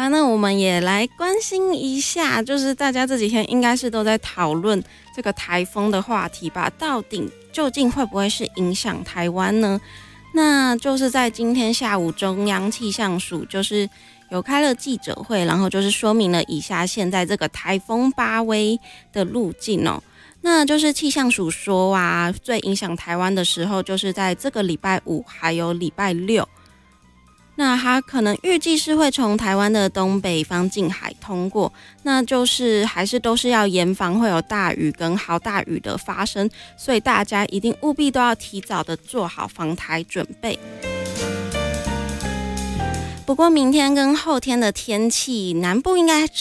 啦，那我们也来关心一下，就是大家这几天应该是都在讨论这个台风的话题吧，究竟会不会是影响台湾呢？那就是在今天下午，中央气象署就是有开了记者会，然后就是说明了以下现在这个台风巴威的路径哦。那就是气象署说啊，最影响台湾的时候就是在这个礼拜5还有礼拜6。那它可能预计是会从台湾的东北方近海通过，那就是还是都是要严防会有大雨跟豪大雨的发生，所以大家一定务必都要提早的做好防台准备。不过明天跟后天的天气，南部应该